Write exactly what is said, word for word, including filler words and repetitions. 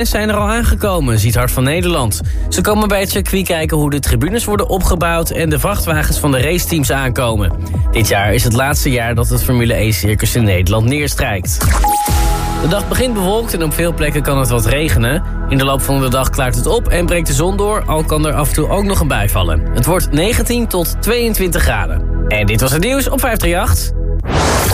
zijn er al aangekomen, ziet Hart van Nederland. Ze komen bij het circuit kijken hoe de tribunes worden opgebouwd en de vrachtwagens van de raceteams aankomen. Dit jaar is het laatste jaar dat het Formule één-circus in Nederland neerstrijkt. De dag begint bewolkt en op veel plekken kan het wat regenen. In de loop van de dag klaart het op en breekt de zon door, al kan er af en toe ook nog een bui vallen. Het wordt negentien tot tweeëntwintig graden. En dit was het nieuws op vijf drie acht.